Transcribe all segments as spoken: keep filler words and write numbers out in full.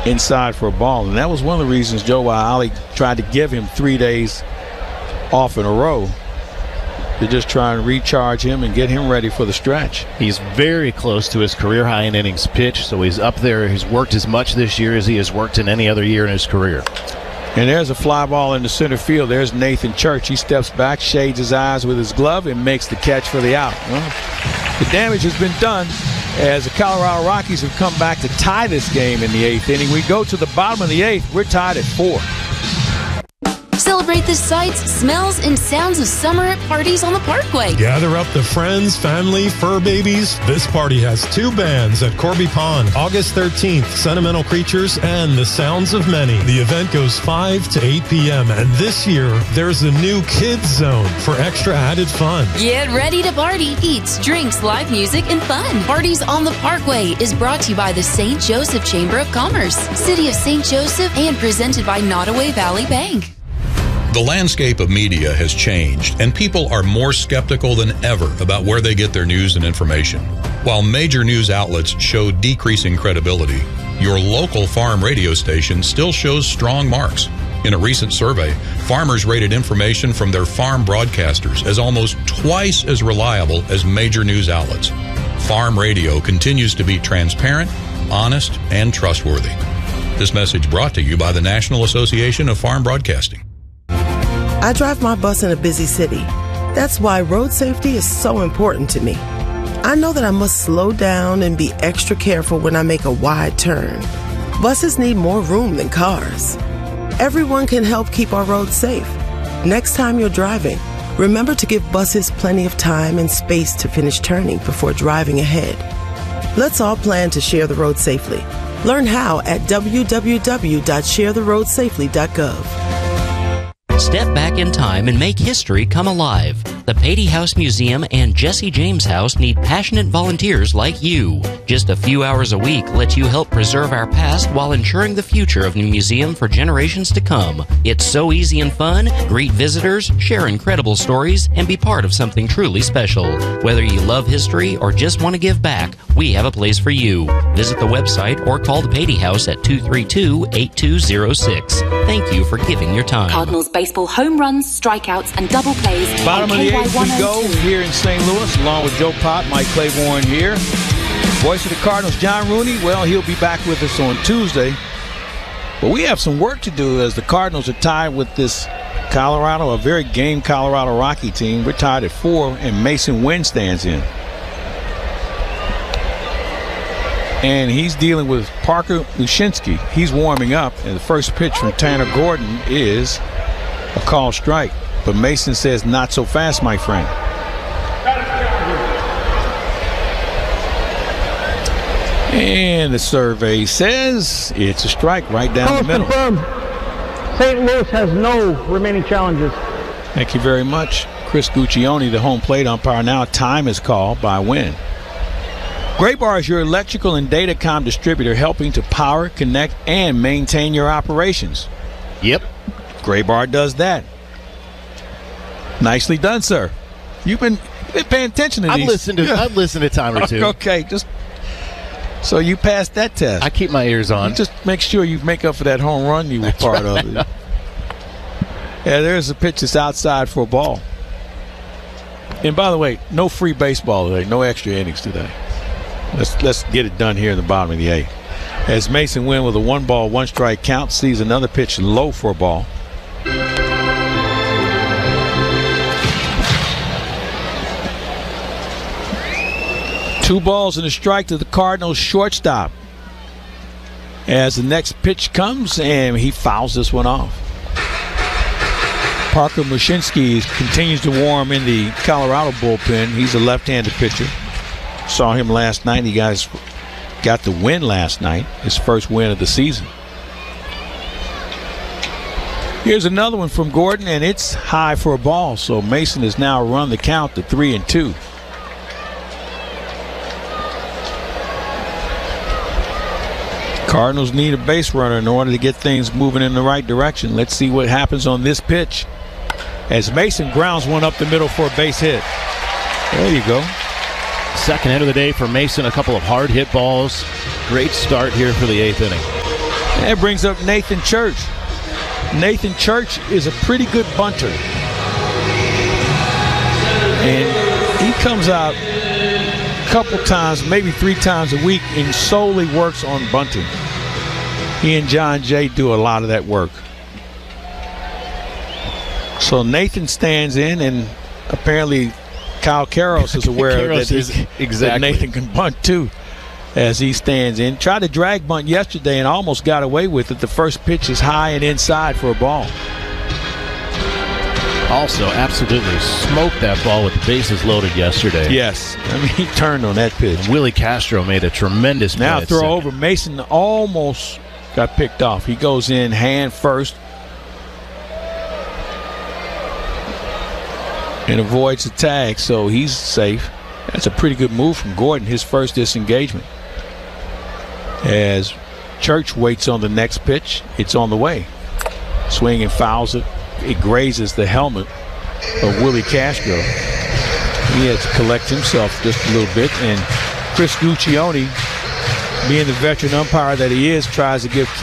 inside for a ball. And that was one of the reasons, Joe, why Ollie tried to give him three days off in a row, to just try and recharge him and get him ready for the stretch. He's very close to his career high in innings pitched, so he's up there. He's worked as much this year as he has worked in any other year in his career. And there's a fly ball in the center field. There's Nathan Church. He steps back, shades his eyes with his glove, and makes the catch for the out. Well, the damage has been done as the Colorado Rockies have come back to tie this game in the eighth inning. We go to the bottom of the eighth. We're tied at four. Celebrate the sights, smells, and sounds of summer at parties on the Parkway. Gather up the friends, family, fur babies. This party has two bands at Corby Pond. August thirteenth, Sentimental Creatures and The Sounds of Many. The event goes five to eight p.m. And this year, there's a new kids zone for extra added fun. Get ready to party. Eats, drinks, live music, and fun. Parties on the Parkway is brought to you by the Saint Joseph Chamber of Commerce, City of Saint Joseph, and presented by Nottoway Valley Bank. The landscape of media has changed, and people are more skeptical than ever about where they get their news and information. While major news outlets show decreasing credibility, your local farm radio station still shows strong marks. In a recent survey, farmers rated information from their farm broadcasters as almost twice as reliable as major news outlets. Farm radio continues to be transparent, honest, and trustworthy. This message brought to you by the National Association of Farm Broadcasting. I drive my bus in a busy city. That's why road safety is so important to me. I know that I must slow down and be extra careful when I make a wide turn. Buses need more room than cars. Everyone can help keep our roads safe. Next time you're driving, remember to give buses plenty of time and space to finish turning before driving ahead. Let's all plan to share the road safely. Learn how at w w w dot share the road safely dot gov. Step back in time and make history come alive. The Patey House Museum and Jesse James House need passionate volunteers like you. Just a few hours a week lets you help preserve our past while ensuring the future of the museum for generations to come. It's so easy and fun. Greet visitors, share incredible stories, and be part of something truly special. Whether you love history or just want to give back, we have a place for you. Visit the website or call the Patey House at two three two, eight two zero six. Thank you for giving your time. Cardinals baseball home runs, strikeouts, and double plays. Bottom of the eighth we go here in Saint Louis, along with Joe Pott, Mike Claiborne here. Voice of the Cardinals, John Rooney. Well, he'll be back with us on Tuesday. But we have some work to do as the Cardinals are tied with this Colorado, a very game Colorado Rocky team. We're tied at four, and Mason Wynn stands in. And he's dealing with Parker Mushinski. He's warming up, and the first pitch from Tanner Gordon is a called strike. But Mason says, not so fast, my friend. And the survey says it's a strike right down the middle. Confirmed. Saint Louis has no remaining challenges. Thank you very much. Chris Guccione, the home plate umpire. Now time is called by Wynn. Graybar is your electrical and datacom distributor, helping to power, connect, and maintain your operations. Yep. Graybar does that. Nicely done, sir. You've been, you've been paying attention to I've these. Listened to, I've listened a time or two. Okay, just so you passed that test. I keep my ears on. You just make sure you make up for that home run you were That's part right. of. Yeah, there's a pitch that's outside for a ball. And by the way, no free baseball today. No extra innings today. Let's let's get it done here in the bottom of the eighth. As Mason Wynn with a one ball, one strike count sees another pitch low for a ball. Two balls and a strike to the Cardinals shortstop. As the next pitch comes, and he fouls this one off. Parker Mushinski continues to warm in the Colorado bullpen. He's a left-handed pitcher. Saw him last night. He guys got the win last night, his first win of the season. Here's another one from Gordon, and it's high for a ball. So Mason has now run the count to three and two. Cardinals need a base runner in order to get things moving in the right direction. Let's see what happens on this pitch. As Mason grounds one up the middle for a base hit. There you go. Second hit of the day for Mason. A couple of hard hit balls. Great start here for the eighth inning. That brings up Nathan Church. Nathan Church is a pretty good bunter. And he comes out a couple times, maybe three times a week, and solely works on bunting. He and John Jay do a lot of that work. So Nathan stands in, and apparently Kyle Karros is aware Karros that, is, his, exactly. that Nathan can bunt too, as he stands in. Tried to drag bunt yesterday and almost got away with it. The first pitch is high and inside for a ball. Also, absolutely smoked that ball with the bases loaded yesterday. Yes. I mean, he turned on that pitch. And Willie Castro made a tremendous Now play. throw over. Mason almost got picked off. He goes in hand first and avoids the tag, so he's safe. That's a pretty good move from Gordon, his first disengagement. As Church waits on the next pitch, it's on the way. Swing and fouls it. It grazes the helmet of Willie Castro. He had to collect himself just a little bit, and Chris Guccione, being the veteran umpire that he is, tries to give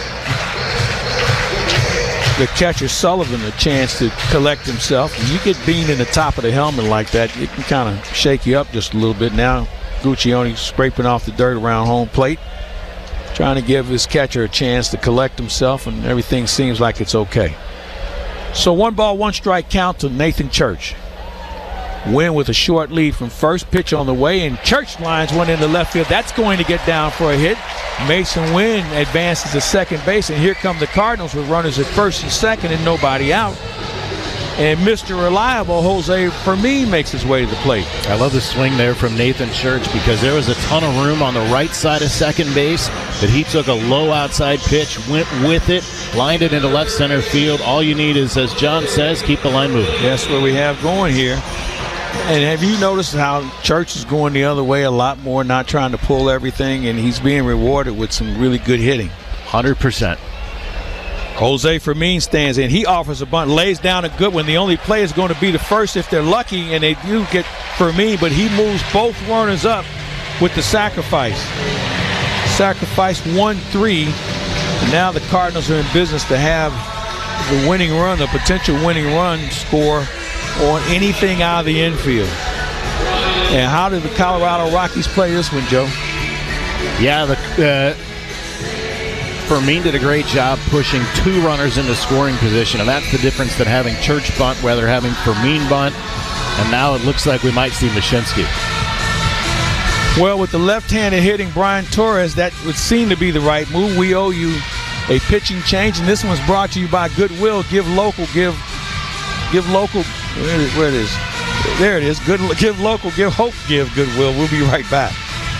the catcher Sullivan a chance to collect himself. When you get beamed in the top of the helmet like that, it can kind of shake you up just a little bit. Now Guccione scraping off the dirt around home plate, trying to give his catcher a chance to collect himself, and everything seems like it's okay. So one ball, one strike count to Nathan Church. Win with a short lead from first. Pitch on the way, and Church lines one into left field. That's going to get down for a hit. Mason Wynn advances to second base, and here come the Cardinals with runners at first and second and nobody out. And Mister Reliable, Jose Fermin, makes his way to the plate. I love the swing there from Nathan Church, because there was a ton of room on the right side of second base, that he took a low outside pitch, went with it, lined it into left center field. All you need is, as John says, keep the line moving. That's what we have going here. And have you noticed how Church is going the other way a lot more, not trying to pull everything, and he's being rewarded with some really good hitting? one hundred percent. Jose Fermin stands in. He offers a bunt, lays down a good one. The only play is going to be the first if they're lucky, and they do get Fermin, but he moves both runners up with the sacrifice. Sacrifice one three. And now the Cardinals are in business to have the winning run, the potential winning run score on anything out of the infield. And how did the Colorado Rockies play this one, Joe? Yeah, the uh, Fermin did a great job pushing two runners into scoring position, and that's the difference than having Church bunt, whether having Fermin bunt, and now it looks like we might see Mashinsky. Well, with the left-handed hitting Brian Torres, that would seem to be the right move. We owe you a pitching change, and this one's brought to you by Goodwill. Give local, give give local. Where it is? Where it is. There it is. Good, give local, give hope, give Goodwill. We'll be right back.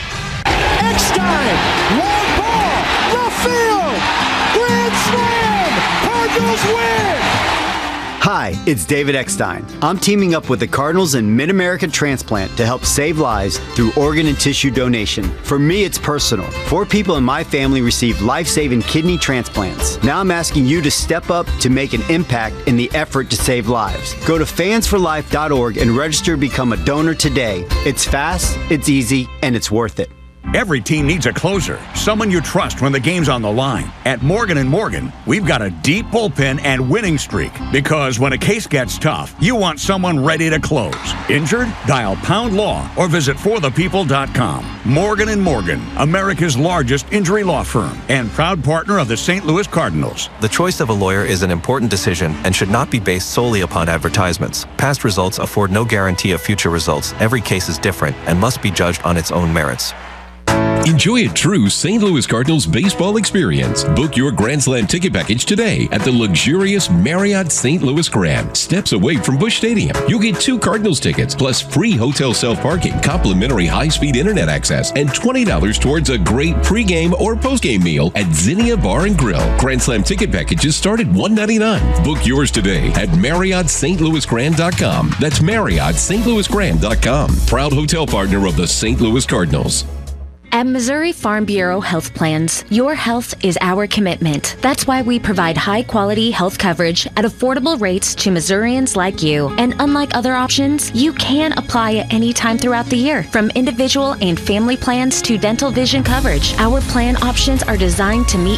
Eckstein, long ball, left field, grand slam, Cardinals win. Hi, it's David Eckstein. I'm teaming up with the Cardinals and Mid-America Transplant to help save lives through organ and tissue donation. For me, it's personal. Four people in my family received life-saving kidney transplants. Now I'm asking you to step up to make an impact in the effort to save lives. Go to fans for life dot org and register to become a donor today. It's fast, it's easy, and it's worth it. Every team needs a closer, someone you trust when the game's on the line. At Morgan and Morgan, we've got a deep bullpen and winning streak, because when a case gets tough, you want someone ready to close. Injured? Dial Pound Law or visit for the people dot com. Morgan and Morgan, America's largest injury law firm and proud partner of the Saint Louis Cardinals. The choice of a lawyer is an important decision and should not be based solely upon advertisements. Past results afford no guarantee of future results. Every case is different and must be judged on its own merits. Enjoy a true Saint Louis Cardinals baseball experience. Book your Grand Slam ticket package today at the luxurious Marriott Saint Louis Grand, steps away from Busch Stadium. You'll get two Cardinals tickets, plus free hotel self-parking, complimentary high-speed internet access, and twenty dollars towards a great pregame or postgame meal at Zinnia Bar and Grill. Grand Slam ticket packages start at one ninety-nine. Book yours today at Marriott St Louis Grand dot com. That's Marriott St Louis Grand dot com. Proud hotel partner of the Saint Louis Cardinals. At Missouri Farm Bureau Health Plans, your health is our commitment. That's why we provide high-quality health coverage at affordable rates to Missourians like you. And unlike other options, you can apply at any time throughout the year. From individual and family plans to dental vision coverage, our plan options are designed to meet